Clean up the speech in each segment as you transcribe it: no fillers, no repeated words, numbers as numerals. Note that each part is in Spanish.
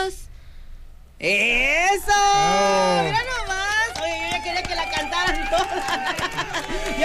¡Eso! Oh. Mira nomás. Oye, yo ya quería que la cantaran todas. Yo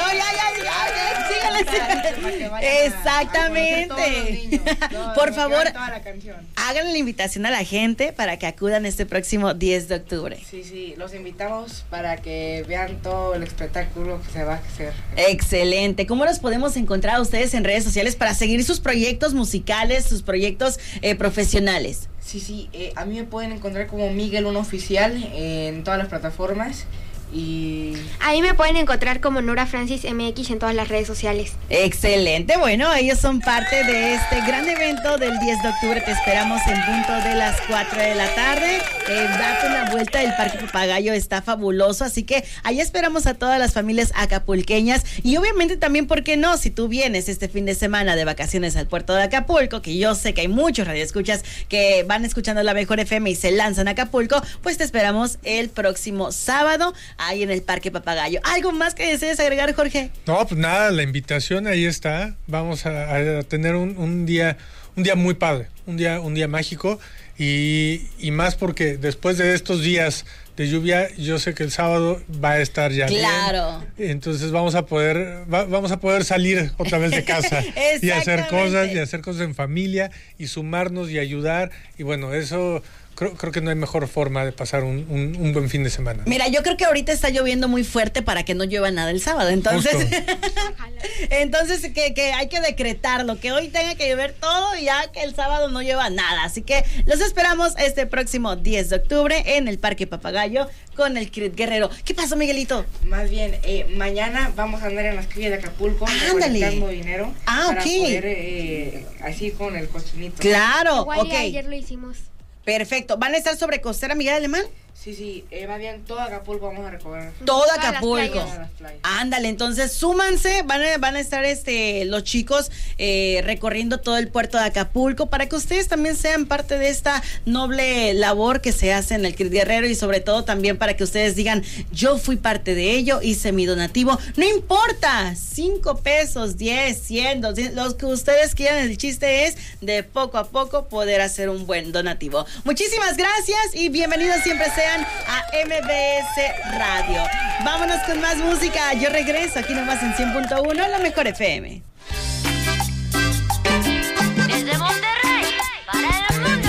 síganle. Exactamente. Por favor, hagan la invitación a la gente para que acudan este próximo 10 de octubre. Sí, los invitamos para que vean todo el espectáculo que se va a hacer. Excelente. ¿Cómo los podemos encontrar a ustedes en redes sociales para seguir sus proyectos musicales, sus proyectos profesionales? Sí, a mí me pueden encontrar como Miguel 1 Oficial en todas las plataformas. Y a mí me pueden encontrar como Nora Francis MX en todas las redes sociales. Excelente, bueno, ellos son parte de este gran evento del 10 de octubre. Te esperamos en punto de las 4 de la tarde. Date una vuelta, el Parque Papagayo está fabuloso, así que ahí esperamos a todas las familias acapulqueñas. Y obviamente también, ¿por qué no? Si tú vienes este fin de semana de vacaciones al puerto de Acapulco, que yo sé que hay muchos radioescuchas que van escuchando la Mejor FM y se lanzan a Acapulco, pues te esperamos el próximo sábado ahí en el Parque Papagayo. ¿Algo más que desees agregar, Jorge? No, pues nada, la invitación ahí está. Vamos a tener un día muy padre, un día mágico y más porque después de estos días de lluvia, yo sé que el sábado va a estar ya claro. Bien. Entonces vamos a poder salir otra vez de casa y hacer cosas en familia y sumarnos y ayudar y bueno, eso creo que no hay mejor forma de pasar un buen fin de semana. Mira, yo creo que ahorita está lloviendo muy fuerte para que no llueva nada el sábado, entonces que hay que decretarlo, que hoy tenga que llover todo y ya que el sábado no llueva nada, así que los esperamos este próximo 10 de octubre en el Parque Papagayo con el Crit Guerrero. ¿Qué pasó, Miguelito? Más bien, mañana vamos a andar en las calles de Acapulco recolectando dinero para poder así con el cochinito. Claro, igual ayer lo hicimos. Perfecto. ¿Van a estar sobre costera Miguel Alemán? Sí, va bien, todo Acapulco vamos a recoger. Todo Acapulco. Ándale, entonces súmanse, van a estar los chicos recorriendo todo el puerto de Acapulco para que ustedes también sean parte de esta noble labor que se hace en el Crit Guerrero y sobre todo también para que ustedes digan, yo fui parte de ello, hice mi donativo, no importa, 5 pesos, 10, 100, 200, los que ustedes quieran, el chiste es de poco a poco poder hacer un buen donativo. Muchísimas gracias y bienvenidos siempre sean a MBS Radio. Vámonos con más música. Yo regreso aquí nomás en 100.1, la Mejor FM.